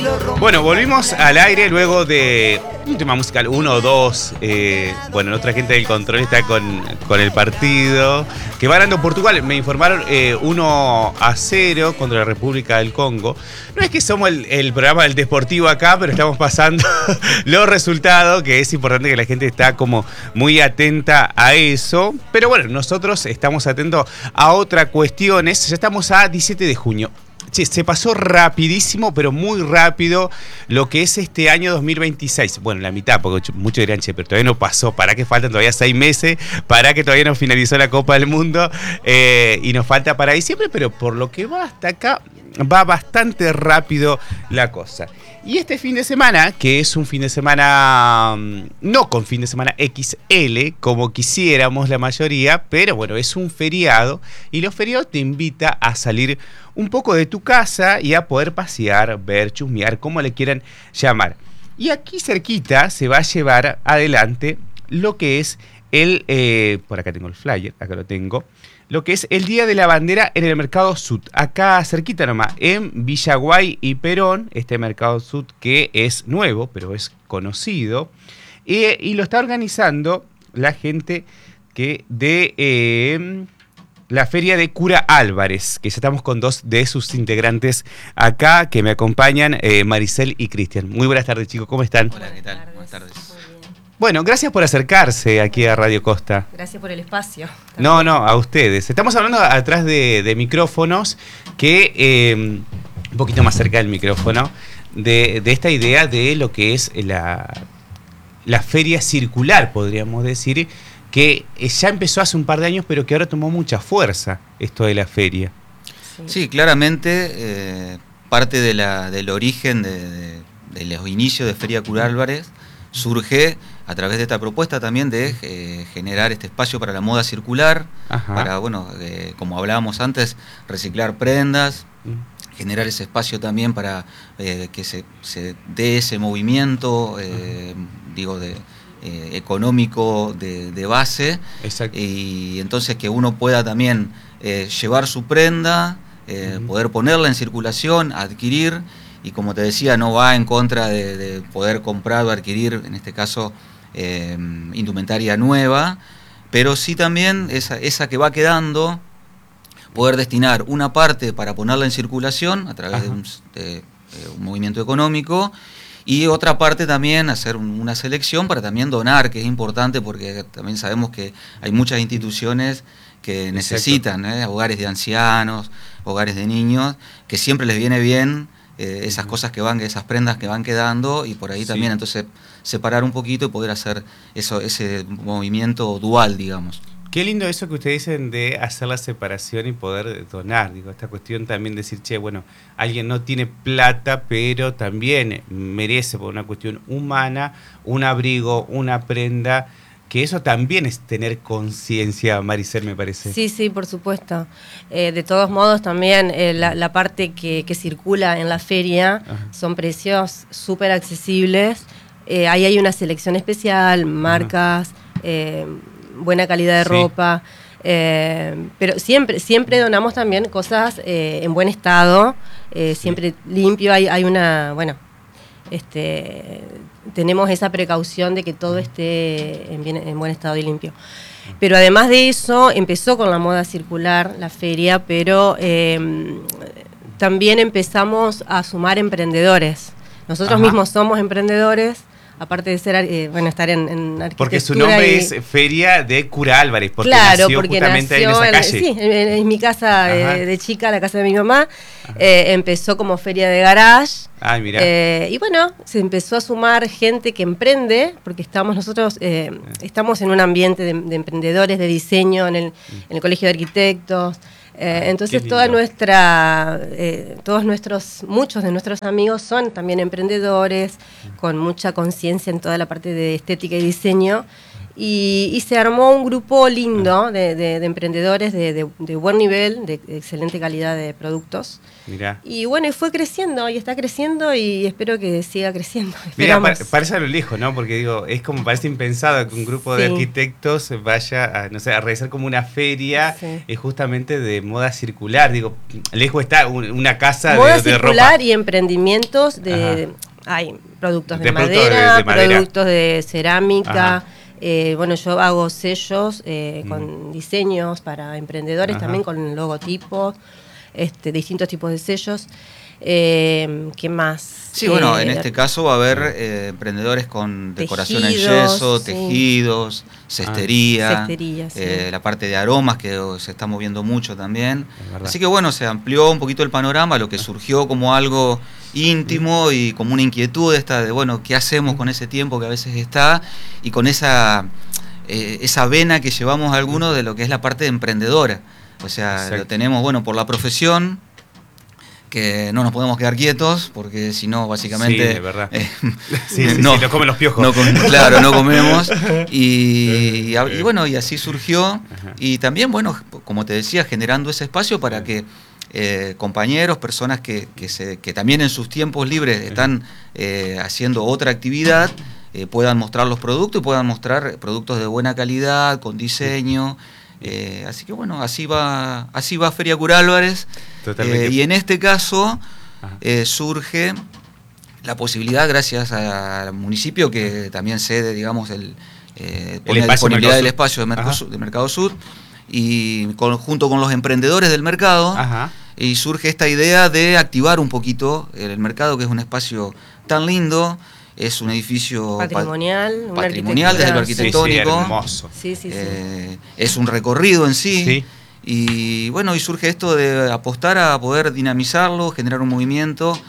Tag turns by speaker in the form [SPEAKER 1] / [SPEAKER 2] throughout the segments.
[SPEAKER 1] Bueno, volvimos al aire luego de un tema musical 1 o 2. Bueno, nuestra gente del control está con el partido que va ganando Portugal. Me informaron 1-0 contra la República del Congo. No es que somos el programa del Deportivo acá, pero estamos pasando los resultados, que es importante que la gente está como muy atenta a eso. Pero bueno, nosotros estamos atentos a otras cuestiones. Ya estamos a 17 de junio. Che, se pasó rapidísimo, pero muy rápido lo que es este año 2026. Bueno, la mitad, porque muchos dirán, che, pero todavía no pasó. ¿Para qué faltan todavía 6 meses? ¿Para que todavía no finalizó la Copa del Mundo? Y nos falta para diciembre, pero por lo que va hasta acá, va bastante rápido la cosa. Y este fin de semana, que es un fin de semana, no con fin de semana XL, como quisiéramos la mayoría, pero bueno, es un feriado, y los feriados te invitan a salir un poco de tu casa y a poder pasear, ver, chusmear, como le quieran llamar. Y aquí cerquita se va a llevar adelante lo que es por acá tengo el flyer, acá lo tengo, lo que es el Día de la Bandera en el Mercado Sud, acá cerquita nomás, en Villaguay y Perón, este Mercado Sud que es nuevo, pero es conocido, y lo está organizando la gente que de la Feria de Cura Álvarez, que ya estamos con dos de sus integrantes acá, que me acompañan, Maricel y Cristian. Muy buenas tardes, chicos, ¿cómo están?
[SPEAKER 2] Hola, ¿qué tal? Buenas tardes.
[SPEAKER 1] Bueno, gracias por acercarse aquí a Radio Costa.
[SPEAKER 3] Gracias por el espacio.
[SPEAKER 1] No, a ustedes. Estamos hablando atrás de micrófonos, que un poquito más cerca del micrófono, de esta idea de lo que es la feria circular, podríamos decir, que ya empezó hace un par de años, pero que ahora tomó mucha fuerza esto de la feria.
[SPEAKER 2] Sí, claramente parte del origen de los inicios de Feria Cura Álvarez surge a través de esta propuesta también de generar este espacio para la moda circular. Ajá. Para, bueno, como hablábamos antes, reciclar prendas, generar ese espacio también para que se dé ese movimiento, económico de base. Exacto. Y entonces que uno pueda también llevar su prenda, poder ponerla en circulación, adquirir, y como te decía, no va en contra de poder comprar o adquirir, en este caso, indumentaria nueva, pero sí también esa que va quedando, poder destinar una parte para ponerla en circulación a través de un movimiento económico, y otra parte también hacer una selección para también donar, que es importante porque también sabemos que hay muchas instituciones que necesitan, hogares de ancianos, hogares de niños, que siempre les viene bien esas cosas esas prendas que van quedando, y por ahí también entonces separar un poquito y poder hacer ese movimiento dual, digamos.
[SPEAKER 1] Qué lindo eso que ustedes dicen de hacer la separación y poder donar. Digo, esta cuestión también de decir, che, bueno, alguien no tiene plata, pero también merece, por una cuestión humana, un abrigo, una prenda, que eso también es tener conciencia, Maricel, me parece.
[SPEAKER 3] Sí, por supuesto. De todos modos, también la parte que circula en la feria son precios súper accesibles. Ahí hay una selección especial, marcas, buena calidad de ropa, pero siempre donamos también cosas en buen estado, siempre limpio. Hay una, tenemos esa precaución de que todo esté en buen estado y limpio. Pero además de eso, empezó con la moda circular, la feria, pero también empezamos a sumar emprendedores. Nosotros mismos somos emprendedores, aparte de ser, estar en arquitectura.
[SPEAKER 1] Porque su nombre es Feria de Cura Álvarez, porque
[SPEAKER 3] claro,
[SPEAKER 1] nació
[SPEAKER 3] porque
[SPEAKER 1] justamente ahí en esa calle.
[SPEAKER 3] Sí, en mi casa de chica, la casa de mi mamá, empezó como feria de garage.
[SPEAKER 1] Ay, mirá.
[SPEAKER 3] Y bueno, se empezó a sumar gente que emprende, porque nosotros estamos en un ambiente de emprendedores, de diseño, en el Colegio de Arquitectos. Entonces muchos de nuestros amigos son también emprendedores, con mucha conciencia en toda la parte de estética y diseño, Y se armó un grupo lindo de emprendedores de buen nivel, de excelente calidad de productos.
[SPEAKER 1] Mirá.
[SPEAKER 3] Y bueno, y fue creciendo y está creciendo y espero que siga creciendo.
[SPEAKER 1] Mira, parece a lo lejos, ¿no? Porque digo, es como parece impensado que un grupo de arquitectos vaya a, no sé, a realizar como una feria justamente de moda circular. Digo, lejos está una casa
[SPEAKER 3] moda
[SPEAKER 1] de
[SPEAKER 3] circular
[SPEAKER 1] ropa.
[SPEAKER 3] Y emprendimientos hay productos de madera, productos de cerámica. Bueno, yo hago sellos con diseños para emprendedores, también con logotipos, distintos tipos de sellos. ¿Qué más?
[SPEAKER 2] Sí, bueno, en este caso va a haber emprendedores con decoración en yeso, tejidos, cestería, la parte de aromas que se está moviendo mucho también. Así que bueno, se amplió un poquito el panorama, lo que surgió como algo íntimo y como una inquietud esta de, bueno, ¿qué hacemos con ese tiempo que a veces está? Y con esa vena que llevamos algunos de lo que es la parte de emprendedora. O sea, lo tenemos, bueno, por la profesión, que no nos podemos quedar quietos, porque si no, básicamente...
[SPEAKER 1] Sí, de verdad. Nos comen los piojos.
[SPEAKER 2] Claro, no comemos. Y bueno, y así surgió. Y también, bueno, como te decía, generando ese espacio para que compañeros, personas que también en sus tiempos libres están haciendo otra actividad, puedan mostrar los productos y puedan mostrar productos de buena calidad, con diseño. Así que bueno, así va Feria Cura Álvarez. Y en este caso surge la posibilidad, gracias al municipio que también cede, digamos, pone la disponibilidad del espacio de Mercado Sur, y junto con los emprendedores del mercado, y surge esta idea de activar un poquito el mercado, que es un espacio tan lindo. Es un edificio patrimonial desde lo arquitectónico.
[SPEAKER 1] Hermoso.
[SPEAKER 2] Es un recorrido en sí. Y bueno, y surge esto de apostar a poder dinamizarlo, generar un movimiento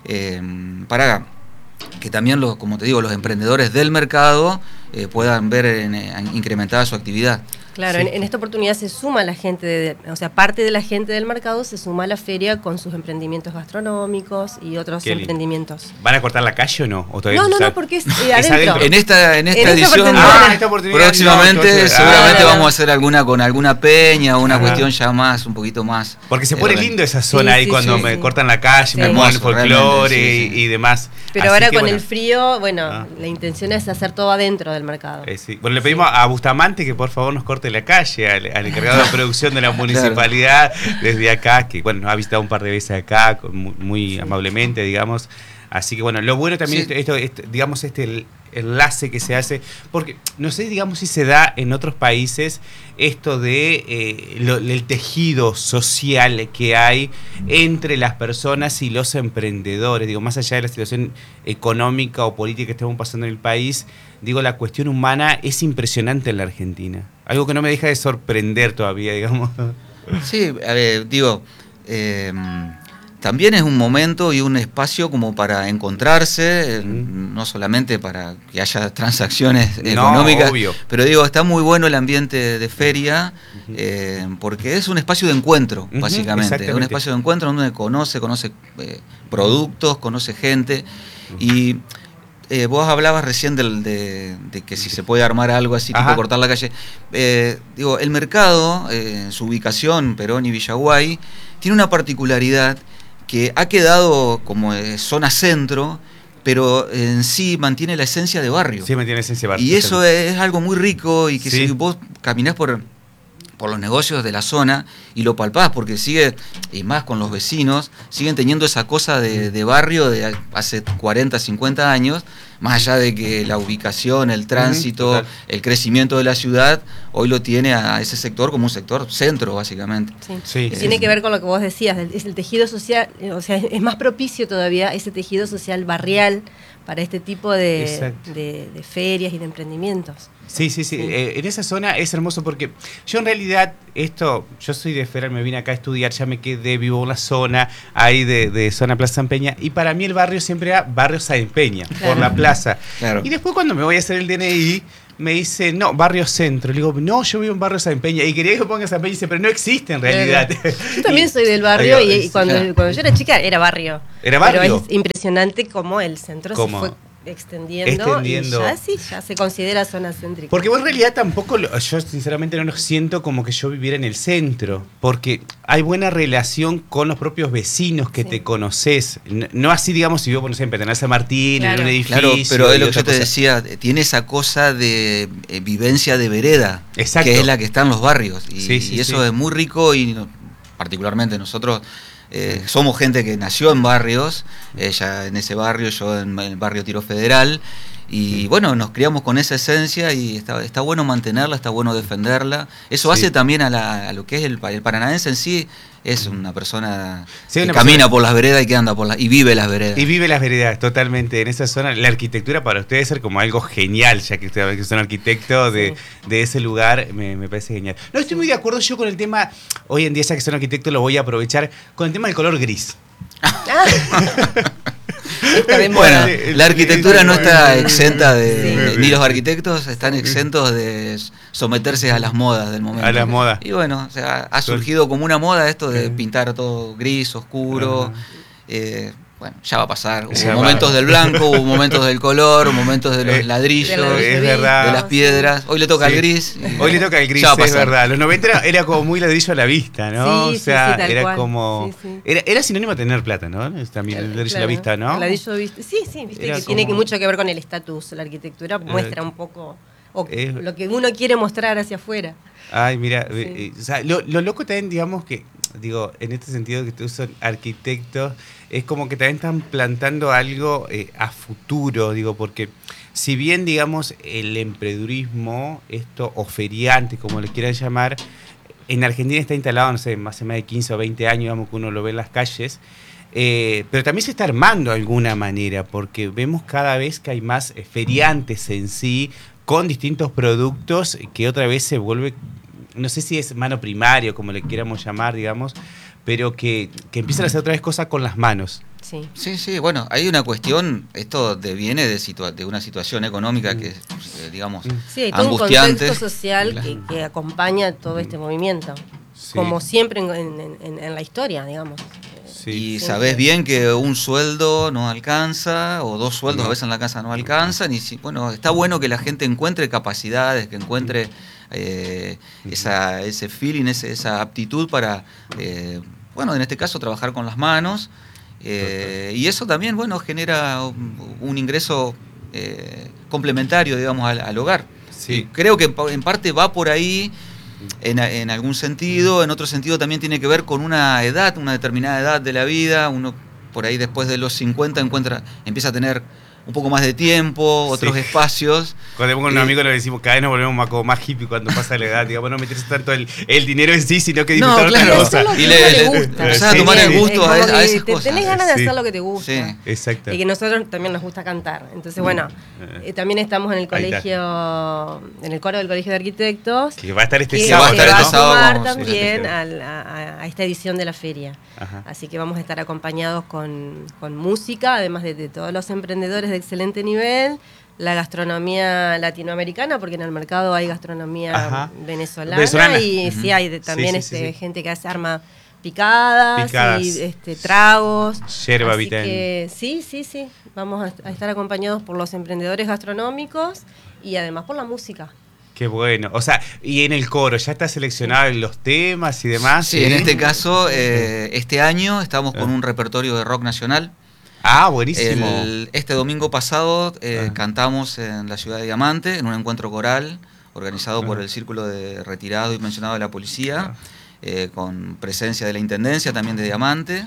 [SPEAKER 2] para que también, como te digo, los emprendedores del mercado puedan ver incrementada su actividad.
[SPEAKER 3] Claro, en esta oportunidad se suma la gente, parte de la gente del mercado se suma a la feria con sus emprendimientos gastronómicos y otros emprendimientos.
[SPEAKER 1] ¿Van a cortar la calle o no? ¿O
[SPEAKER 3] no, porque es adentro.
[SPEAKER 2] En esta edición, próximamente seguramente vamos a hacer con alguna peña o una cuestión ya más, un poquito más.
[SPEAKER 1] Porque se pone lindo esa zona ahí cuando me cortan la calle, me mueven folclore y demás.
[SPEAKER 3] Pero así ahora con el frío, bueno, la intención es hacer todo adentro del mercado.
[SPEAKER 1] Bueno, le pedimos a Bustamante que por favor nos corte la calle, al encargado de producción de la municipalidad, desde acá, que bueno, nos ha visitado un par de veces acá, muy amablemente, digamos. Así que bueno, lo bueno también digamos, el enlace que se hace, porque no sé, digamos, si se da en otros países esto de el tejido social que hay entre las personas y los emprendedores. Digo, más allá de la situación económica o política que estamos pasando en el país, digo, la cuestión humana es impresionante en la Argentina. Algo que no me deja de sorprender todavía, digamos.
[SPEAKER 2] Sí, también es un momento y un espacio como para encontrarse, no solamente para que haya transacciones económicas,
[SPEAKER 1] obvio.
[SPEAKER 2] Pero digo, está muy bueno el ambiente de feria, porque es un espacio de encuentro, básicamente. Es un espacio de encuentro donde conoce productos, conoce gente. Y vos hablabas recién de que si se puede armar algo así, tipo cortar la calle. Digo, el mercado, en su ubicación, Perón y Villaguay, tiene una particularidad que ha quedado como zona centro, pero en sí mantiene la esencia de barrio.
[SPEAKER 1] Sí, mantiene la esencia de barrio.
[SPEAKER 2] Y eso es algo muy rico, y que si vos caminás por los negocios de la zona y lo palpás, porque sigue, y más con los vecinos, siguen teniendo esa cosa de barrio de hace 40, 50 años, más allá de que la ubicación, el tránsito, el crecimiento de la ciudad, hoy lo tiene a ese sector como un sector centro, básicamente.
[SPEAKER 3] Tiene que ver con lo que vos decías, es el tejido social, o sea, es más propicio todavía ese tejido social barrial para este tipo de ferias y de emprendimientos.
[SPEAKER 1] Sí. En esa zona es hermoso porque yo en realidad, yo soy de Federal, me vine acá a estudiar, ya me quedé, vivo en una zona ahí de zona Plaza San Peña, y para mí el barrio siempre era barrio San Peña, por la plaza. Claro. Y después cuando me voy a hacer el DNI, me dice, no, barrio centro. Le digo, no, yo vivo en barrio San Peña. Y quería que ponga San Peña, y dice, pero no existe en realidad.
[SPEAKER 3] Yo también soy del barrio, y cuando yo era chica era barrio.
[SPEAKER 1] ¿Era barrio?
[SPEAKER 3] Pero es impresionante cómo el centro se fue extendiendo. Y ya se considera zona céntrica.
[SPEAKER 1] Porque vos en realidad tampoco, yo sinceramente no lo siento como que yo viviera en el centro, porque hay buena relación con los propios vecinos que te conoces. No así, digamos, si vivo, no sé, en Peatonal San Martín, en un edificio.
[SPEAKER 2] Claro, pero es lo que yo te decía, tiene esa cosa de vivencia de vereda,
[SPEAKER 1] exacto,
[SPEAKER 2] que es la que está en los barrios. Y eso es muy rico y particularmente nosotros... somos gente que nació en barrios, ella en ese barrio, yo en el barrio Tiro Federal, y bueno, nos criamos con esa esencia y está bueno mantenerla, está bueno defenderla. Eso hace también a lo que es el paranaense en sí, es una persona que camina por las veredas y que anda y vive las veredas.
[SPEAKER 1] Y vive las veredas, totalmente. En esa zona, la arquitectura para ustedes ser como algo genial, ya que ustedes son arquitectos de ese lugar, me parece genial. No estoy muy de acuerdo yo con el tema, hoy en día ya que son arquitectos lo voy a aprovechar, con el tema del color gris.
[SPEAKER 2] Bueno, la arquitectura no está exenta ni los arquitectos están exentos de someterse a las modas del momento.
[SPEAKER 1] A las modas.
[SPEAKER 2] Y bueno, o sea, ha surgido como una moda esto de pintar todo gris, oscuro. Bueno, ya va a pasar. Hubo momentos del blanco, hubo momentos del color, momentos de los ladrillos,
[SPEAKER 1] es verdad,
[SPEAKER 2] de las piedras. Hoy le toca el gris.
[SPEAKER 1] Hoy le toca el gris, es verdad. Los 90 era como muy ladrillo a la vista, ¿no?
[SPEAKER 3] Sí,
[SPEAKER 1] o sea, era
[SPEAKER 3] cual.
[SPEAKER 1] como... Era sinónimo de tener plata, ¿no? También el ladrillo a la vista, ¿no?
[SPEAKER 3] El ladrillo vista. Sí, viste era que tiene mucho que ver con el estatus. La arquitectura muestra un poco lo que uno quiere mostrar hacia afuera.
[SPEAKER 1] Ay, mira, o sea, lo loco también, digamos que, digo, en este sentido que ustedes son arquitectos, es como que también están plantando algo a futuro, digo, porque si bien, digamos, el emprendedurismo, o feriante, como le quieran llamar, en Argentina está instalado, no sé, hace más de 15 o 20 años, digamos, que uno lo ve en las calles, pero también se está armando de alguna manera, porque vemos cada vez que hay más feriantes en sí, con distintos productos que otra vez se vuelve, no sé si es mano primario, como le quieramos llamar, digamos, pero que empiezan a hacer otra vez cosas con las manos.
[SPEAKER 2] Sí, bueno, hay una cuestión, esto viene de una situación económica que es, digamos,
[SPEAKER 3] hay todo
[SPEAKER 2] angustiante.
[SPEAKER 3] Un contexto social que acompaña todo este movimiento, como siempre en la historia, digamos.
[SPEAKER 2] Y sabés bien que un sueldo no alcanza, o dos sueldos a veces en la casa no alcanzan, bueno, está bueno que la gente encuentre capacidades, que encuentre ese feeling, esa aptitud para, bueno, en este caso trabajar con las manos, y eso también, bueno, genera un ingreso complementario, digamos, al hogar. Y creo que en parte va por ahí. En algún sentido, en otro sentido también tiene que ver con una edad, una determinada edad de la vida. Uno por ahí después de los 50 empieza a tener un poco más de tiempo, otros espacios.
[SPEAKER 1] Cuando con un amigo le decimos, cada vez nos volvemos como más hippie cuando pasa la edad, digamos, no meterse tanto el dinero en sí, sino que disfrutar otra cosa.
[SPEAKER 3] Y le gusta.
[SPEAKER 2] O sea, tomar el gusto a esas cosas.
[SPEAKER 3] Tenés ganas de hacer lo que te gusta.
[SPEAKER 1] Sí, exacto.
[SPEAKER 3] Y que nosotros también nos gusta cantar. Entonces, bueno, también estamos en el colegio, en el coro del Colegio de Arquitectos.
[SPEAKER 1] Que va a estar este
[SPEAKER 3] sábado.
[SPEAKER 1] sábado.
[SPEAKER 3] Va a sumar también a esta edición de la feria.
[SPEAKER 1] Ajá.
[SPEAKER 3] Así que vamos a estar acompañados con música, además de todos los emprendedores de excelente nivel, la gastronomía latinoamericana, porque en el mercado hay gastronomía venezolana y sí hay también gente que arma picadas. Y tragos.
[SPEAKER 1] Yerba
[SPEAKER 3] así que sí, vamos a estar acompañados por los emprendedores gastronómicos y además por la música.
[SPEAKER 1] Qué bueno. O sea, y en el coro, ¿ya está seleccionado los temas y demás?
[SPEAKER 2] Sí, en este caso, este año estamos con un repertorio de rock nacional.
[SPEAKER 1] Ah, buenísimo.
[SPEAKER 2] Este domingo pasado cantamos en la ciudad de Diamante, en un encuentro coral organizado por el Círculo de Retirados y Pensionados de la Policía, con presencia de la Intendencia también de Diamante.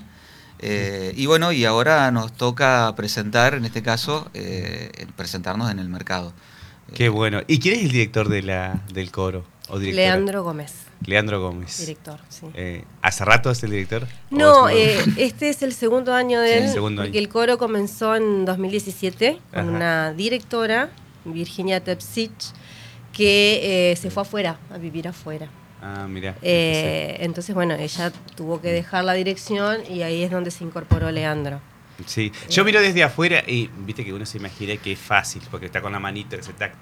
[SPEAKER 2] Y bueno, y ahora nos toca presentar, en este caso, presentarnos en el mercado.
[SPEAKER 1] Qué bueno. ¿Y quién es el director del coro? ¿O
[SPEAKER 3] Leandro Gómez.
[SPEAKER 1] Leandro Gómez.
[SPEAKER 3] Director, sí.
[SPEAKER 1] ¿Hace rato es el director?
[SPEAKER 3] No, este es el segundo año de él, porque el coro comenzó en 2017 con una directora, Virginia Tepsich, que se fue afuera, a vivir afuera.
[SPEAKER 1] Ah, mira.
[SPEAKER 3] Entonces, bueno, ella tuvo que dejar la dirección y ahí es donde se incorporó Leandro.
[SPEAKER 1] Sí, yo miro desde afuera y viste que uno se imagina que es fácil, porque está con la manita, que se tac.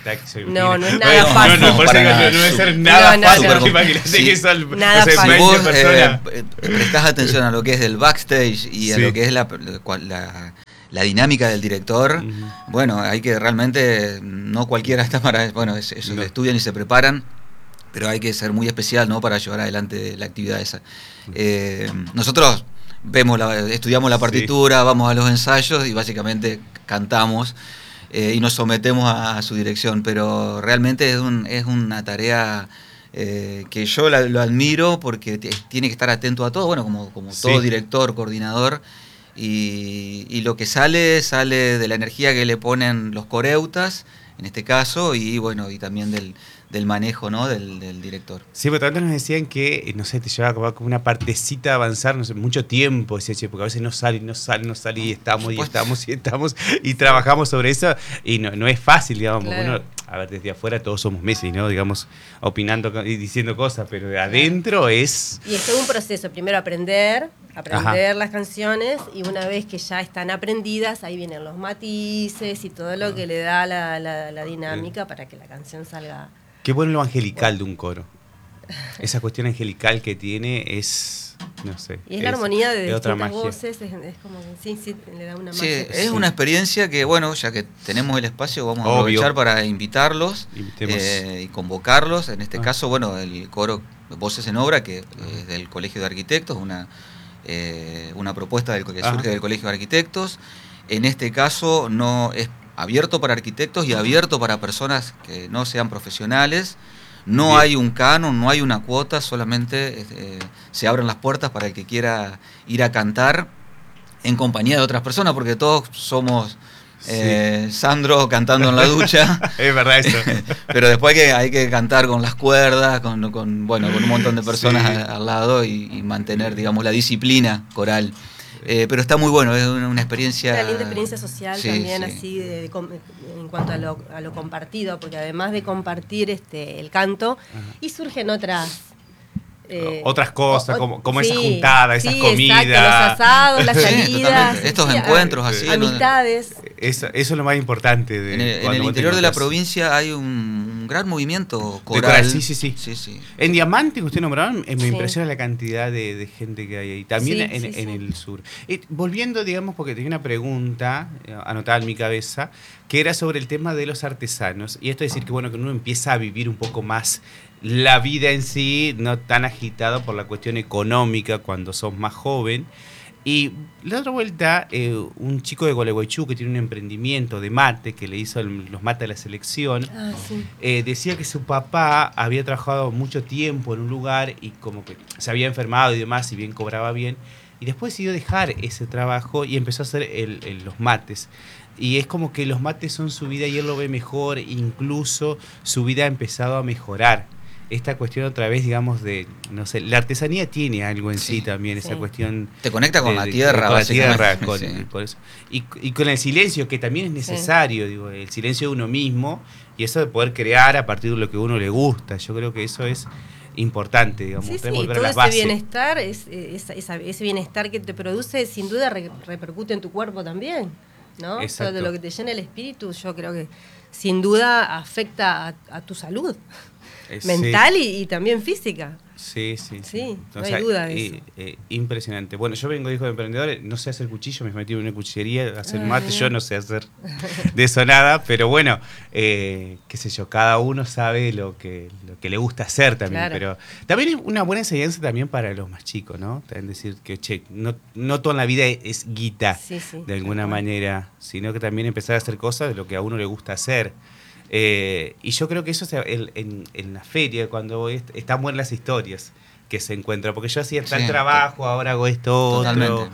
[SPEAKER 3] No es nada fácil.
[SPEAKER 1] No, por eso no debe ser nada fácil, porque imagínate que son,
[SPEAKER 3] nada fácil.
[SPEAKER 2] Si vos prestás atención a lo que es el backstage y a lo que es la la dinámica del director, bueno, hay que realmente, no cualquiera está para, bueno, ellos estudian y se preparan, pero hay que ser muy especial, ¿no?, para llevar adelante la actividad esa. Nosotros estudiamos la partitura, vamos a los ensayos y básicamente cantamos y nos sometemos a su dirección, pero realmente es una tarea que yo lo admiro porque tiene que estar atento a todo, bueno, como todo director, coordinador, y lo que sale de la energía que le ponen los coreutas, en este caso, y bueno, y también del manejo, ¿no?, del director.
[SPEAKER 1] Sí, pero también nos decían que, no sé, te llevaba como una partecita de avanzar, no sé, mucho tiempo, porque a veces no sale, y estamos, y trabajamos sobre eso, y no es fácil, digamos, claro. Uno, a ver, desde afuera todos somos Messi, ¿no?, digamos, opinando y diciendo cosas, pero de adentro es...
[SPEAKER 3] Y es todo un proceso, primero aprender las canciones, y una vez que ya están aprendidas, ahí vienen los matices y todo lo que le da la dinámica para que la canción salga...
[SPEAKER 1] Qué bueno lo angelical de un coro. Esa cuestión angelical que tiene es, no sé.
[SPEAKER 3] Y es la armonía de distintas voces, es como que sí, le da una magia.
[SPEAKER 2] Sí, es una experiencia que, bueno, ya que tenemos el espacio, vamos a aprovechar para invitarlos y convocarlos. En este caso, bueno, el coro Voces en Obra, que es del Colegio de Arquitectos, una propuesta que surge del Colegio de Arquitectos. En este caso no es abierto para arquitectos y abierto para personas que no sean profesionales. No hay un canon, no hay una cuota, solamente se abren las puertas para el que quiera ir a cantar en compañía de otras personas, porque todos somos Sandro cantando en la ducha.
[SPEAKER 1] Es verdad eso.
[SPEAKER 2] Pero después hay que cantar con las cuerdas, con un montón de personas al lado y mantener, digamos, la disciplina coral. Pero está muy bueno, es una experiencia...
[SPEAKER 3] Una linda experiencia social también, así, en cuanto a lo compartido, porque además de compartir el canto, y surgen otras
[SPEAKER 1] cosas, como esa juntada, esas comidas.
[SPEAKER 3] Exacto, los asados, las salidas.
[SPEAKER 2] Estos encuentros así.
[SPEAKER 3] Amistades.
[SPEAKER 1] Eso es lo más importante.
[SPEAKER 2] En el interior de la provincia hay un gran movimiento coral.
[SPEAKER 1] Sí. En Diamante, que usted nombraba, me impresiona la cantidad de gente que hay ahí. También en el sur. Volviendo, digamos, porque tenía una pregunta anotada en mi cabeza, que era sobre el tema de los artesanos. Y esto es decir que, bueno, que uno empieza a vivir un poco más la vida en sí, no tan agitado por la cuestión económica cuando sos más joven. Y la otra vuelta, un chico de Gualeguaychú que tiene un emprendimiento de mate, que le hizo los mates a la selección, decía que su papá había trabajado mucho tiempo en un lugar y como que se había enfermado y demás, y bien cobraba bien, y después decidió dejar ese trabajo y empezó a hacer los mates. Y es como que los mates son su vida y él lo ve mejor, incluso su vida ha empezado a mejorar. Esta cuestión otra vez, digamos, de, no sé, la artesanía tiene algo en sí también, esa cuestión...
[SPEAKER 2] Te conecta con la tierra, básicamente.
[SPEAKER 1] Por eso. Y con el silencio, que también es necesario, digo, el silencio de uno mismo, y eso de poder crear a partir de lo que a uno le gusta. Yo creo que eso es importante, digamos.
[SPEAKER 3] Volver todo a las bases. Bienestar, ese bienestar que te produce, sin duda repercute en tu cuerpo también, ¿no? Todo lo que te llena el espíritu, yo creo que sin duda afecta a tu salud. Mental y también física.
[SPEAKER 1] Sí.
[SPEAKER 3] No hay duda de eso.
[SPEAKER 1] Impresionante. Bueno, yo vengo de hijo de emprendedores, no sé hacer cuchillo, me metí en una cuchillería, hacer mate, yo no sé hacer de eso nada, pero bueno, qué sé yo, cada uno sabe lo que le gusta hacer también, pero también es una buena enseñanza también para los más chicos, ¿no? También decir que, no toda la vida es guita, de alguna manera, sino que también empezar a hacer cosas de lo que a uno le gusta hacer. Y yo creo que eso en la feria, cuando están buenas las historias que se encuentran, porque yo hacía tal trabajo, ahora hago esto, otro,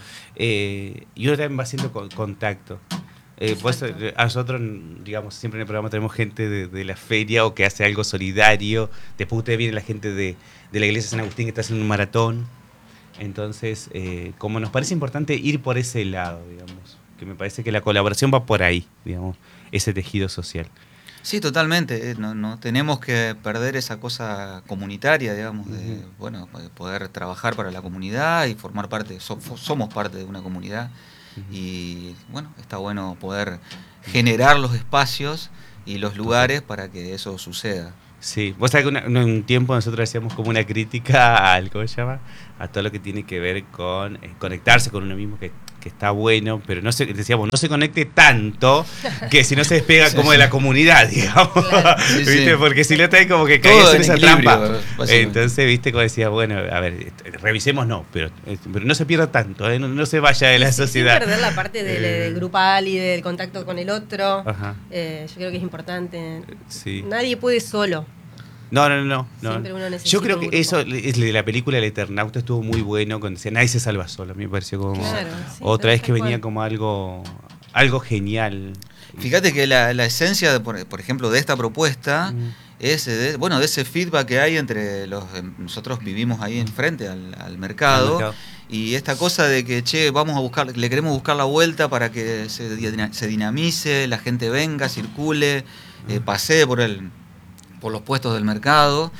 [SPEAKER 1] y uno también va haciendo contacto. Pues a nosotros, digamos, siempre en el programa tenemos gente de la feria o que hace algo solidario. Después ustedes vienen la gente de la iglesia San Agustín que está haciendo un maratón. Entonces, como nos parece importante ir por ese lado, digamos, que me parece que la colaboración va por ahí, digamos, ese tejido social.
[SPEAKER 2] Sí, totalmente. No tenemos que perder esa cosa comunitaria, digamos, de poder trabajar para la comunidad y formar parte, somos parte de una comunidad. Y bueno, está bueno poder generar los espacios y los lugares para que eso suceda.
[SPEAKER 1] Sí, vos sabés que un tiempo nosotros hacíamos como una crítica ¿cómo se llama? A todo lo que tiene que ver con conectarse con uno mismo, que que está bueno, pero no se, decíamos, no se conecte tanto que si no se despega como de la comunidad, digamos. Claro. ¿Viste? Porque si no está ahí como que caes en esa trampa. Entonces, viste, como decía, bueno, a ver, revisemos pero no se pierda tanto, no se vaya de la sociedad.
[SPEAKER 3] Sin perder la parte del grupal y del contacto con el otro. Yo creo que es importante.
[SPEAKER 1] Sí.
[SPEAKER 3] Nadie puede solo.
[SPEAKER 1] No.
[SPEAKER 3] Siempre uno necesita.
[SPEAKER 1] Yo creo que eso de la película El Eternauta estuvo muy bueno cuando decía nadie se salva solo. A mí me pareció como otra vez que venía como algo genial.
[SPEAKER 2] Fíjate que la esencia, por ejemplo, de esta propuesta es de ese feedback que hay entre nosotros vivimos ahí enfrente al mercado. Y esta cosa de que, le queremos buscar la vuelta para que se dinamice, la gente venga, circule, pasee por los puestos del mercado.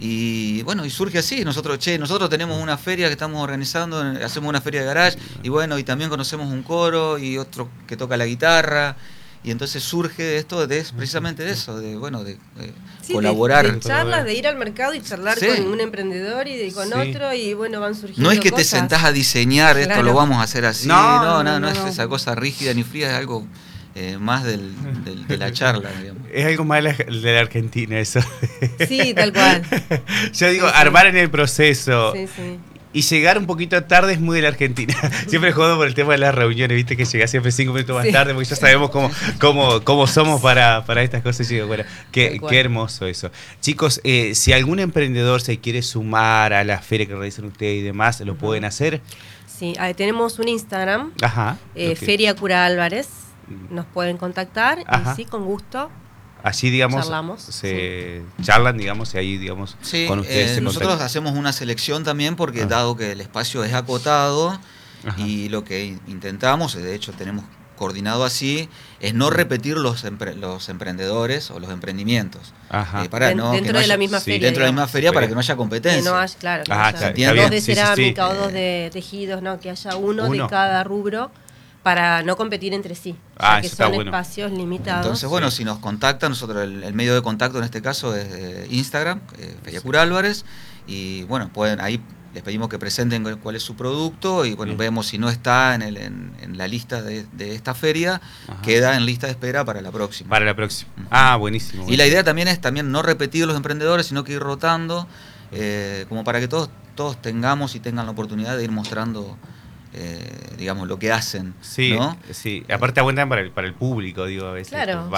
[SPEAKER 2] Y bueno, y surge así, nosotros tenemos una feria que estamos organizando, hacemos una feria de garage, y también conocemos un coro y otro que toca la guitarra. Y entonces surge esto precisamente de eso, de colaborar.
[SPEAKER 3] De charlas, de ir al mercado y charlar con un emprendedor y con otro, y van surgiendo
[SPEAKER 2] No es que
[SPEAKER 3] cosas.
[SPEAKER 2] te sentás a diseñar, esto lo vamos a hacer así, no es esa cosa rígida ni fría, es algo más de la charla, digamos.
[SPEAKER 1] Es algo más de la Argentina eso.
[SPEAKER 3] Sí, tal cual.
[SPEAKER 1] Yo digo, armar en el proceso.
[SPEAKER 3] Sí.
[SPEAKER 1] Y llegar un poquito tarde es muy de la Argentina. Siempre jodo por el tema de las reuniones, viste que llegás siempre 5 minutos más tarde, porque ya sabemos cómo somos para estas cosas. Y digo, bueno, qué hermoso eso. Chicos, si algún emprendedor se quiere sumar a la feria que realizan ustedes y demás, ¿lo pueden hacer?
[SPEAKER 3] Sí, tenemos un Instagram, Feria Cura Álvarez. Nos pueden contactar y sí, con gusto.
[SPEAKER 1] Allí, digamos,
[SPEAKER 3] charlamos,
[SPEAKER 1] charlan, digamos, y ahí, digamos, con ustedes.
[SPEAKER 2] Nosotros hacemos una selección también porque dado que el espacio es acotado y lo que intentamos, de hecho tenemos coordinado así, es no repetir los emprendedores o los emprendimientos.
[SPEAKER 3] Dentro de la misma feria.
[SPEAKER 2] Dentro de la misma feria para que no haya competencia.
[SPEAKER 3] Que no haya, dos de cerámica o dos de tejidos, que haya uno de cada rubro, para no competir entre sí, que son espacios limitados.
[SPEAKER 2] Entonces, si nos contactan, nosotros el medio de contacto en este caso es Instagram, Feria Cura Álvarez, y ahí les pedimos que presenten cuál es su producto y vemos si no está en la lista de esta feria, queda en lista de espera para la próxima.
[SPEAKER 1] Buenísimo.
[SPEAKER 2] Y la idea también es no repetir los emprendedores, sino que ir rotando, como para que todos tengamos y tengan la oportunidad de ir mostrando digamos, lo que hacen.
[SPEAKER 1] Sí,
[SPEAKER 2] ¿no?
[SPEAKER 1] Sí. Aparte aguantan para el público, digo, a veces.
[SPEAKER 3] Claro.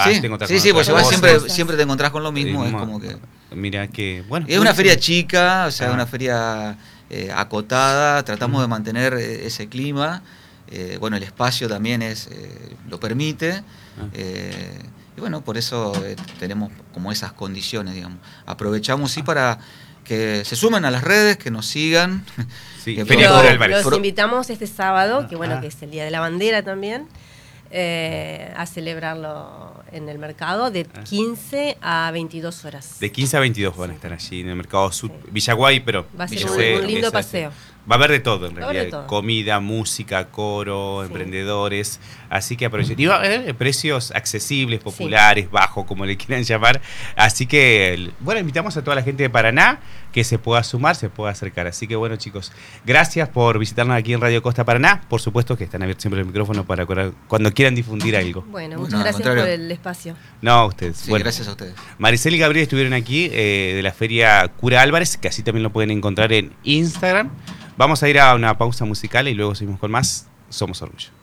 [SPEAKER 2] Porque siempre te encontrás con lo mismo. Es como que.
[SPEAKER 1] Mira que. Bueno.
[SPEAKER 2] Es una feria chica, una feria acotada. Tratamos de mantener ese clima. El espacio también lo permite. Y por eso tenemos como esas condiciones, digamos. Aprovechamos para que se sumen a las redes, que nos sigan.
[SPEAKER 1] Sí,
[SPEAKER 3] los invitamos este sábado, que es el Día de la Bandera también, a celebrarlo en el mercado de 15 a 22 horas.
[SPEAKER 1] De 15 a 22 van a estar allí en el mercado Sur, Villaguay, pero
[SPEAKER 3] va a ser un lindo paseo.
[SPEAKER 1] Va a haber de todo, en realidad. Comida, música, coro, emprendedores. Así que aprovechen. Y va a haber precios accesibles, populares, bajos, como le quieran llamar. Así que, invitamos a toda la gente de Paraná que se pueda sumar, se pueda acercar. Así que, chicos, gracias por visitarnos aquí en Radio Costa Paraná. Por supuesto que están abiertos siempre el micrófono para cuando quieran difundir algo.
[SPEAKER 3] Muchas gracias por el espacio.
[SPEAKER 1] No, a ustedes.
[SPEAKER 2] Sí, gracias a ustedes.
[SPEAKER 1] Maricel y Gabriel estuvieron aquí de la Feria Cura Álvarez, que así también lo pueden encontrar en Instagram. Vamos a ir a una pausa musical y luego seguimos con más Somos Orgullo.